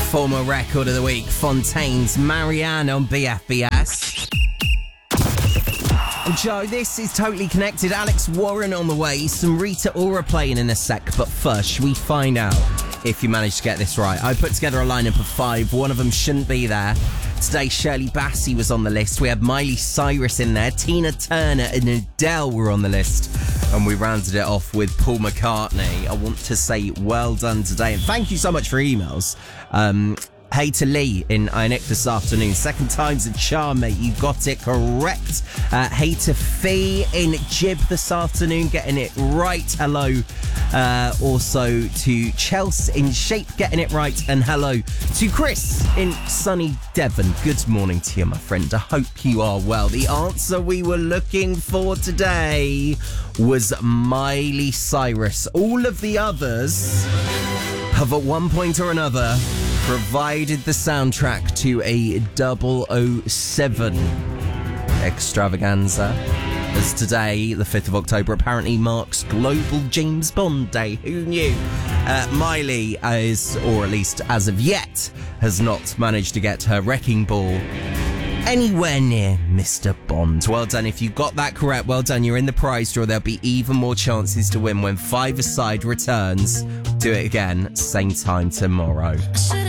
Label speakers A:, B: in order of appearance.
A: Former record of the week, Fontaine's Marianne on BFBS. And Joe, this is totally connected. Alex Warren on the way. Some Rita Ora playing in a sec. But first, should we find out if you managed to get this right? I put together a lineup of 5. One of them shouldn't be there. Today, Shirley Bassey was on the list. We had Miley Cyrus in there. Tina Turner and Adele were on the list. And we rounded it off with Paul McCartney. I want to say well done today. And thank you so much for emails. Hey to Lee in Ionic this afternoon. Second time's a charm, mate. You got it correct. Hey to Fee in Jib this afternoon, getting it right. Hello. Also to Chelsea in Shape, getting it right. And hello to Chris in sunny Devon. Good morning to you, my friend. I hope you are well. The answer we were looking for today was Miley Cyrus. All of the others have at one point or another provided the soundtrack to a 007 extravaganza. As today, the 5th of October, apparently marks Global James Bond Day. Who knew? Miley is, or at least as of yet, has not managed to get her wrecking ball anywhere near Mr. Bond. Well done. If you got that correct, well done. You're in the prize draw. There'll be even more chances to win when Five-A-Side returns. Do it again, same time tomorrow.